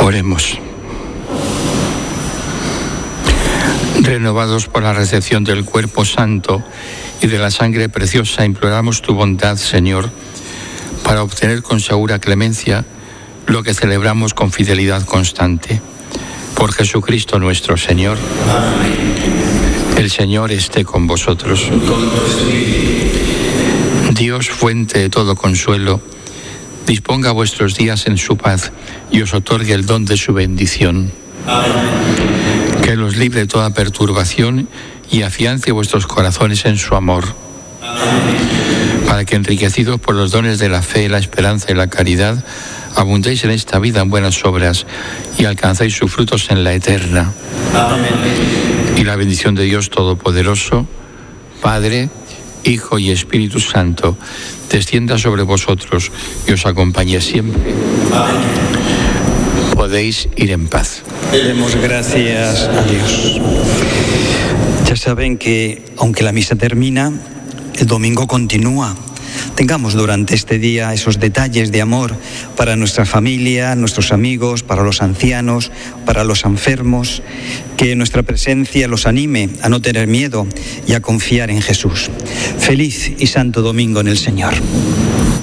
Oremos. Renovados por la recepción del cuerpo santo y de la sangre preciosa, imploramos tu bondad, Señor, para obtener con segura clemencia lo que celebramos con fidelidad constante. Por Jesucristo nuestro Señor. Amén. El Señor esté con vosotros. Dios, fuente de todo consuelo, disponga vuestros días en su paz y os otorgue el don de su bendición. Amén. Que los libre de toda perturbación y afiance vuestros corazones en su amor. Amén. Para que, enriquecidos por los dones de la fe, la esperanza y la caridad, abundéis en esta vida en buenas obras y alcancéis sus frutos en la eterna. Amén. Y la bendición de Dios Todopoderoso, Padre, Hijo y Espíritu Santo, descienda sobre vosotros y os acompañe siempre. Amén. Podéis ir en paz. Demos gracias a Dios. Ya saben que, aunque la misa termina, el domingo continúa. Tengamos durante este día esos detalles de amor para nuestra familia, nuestros amigos, para los ancianos, para los enfermos, que nuestra presencia los anime a no tener miedo y a confiar en Jesús. Feliz y santo domingo en el Señor.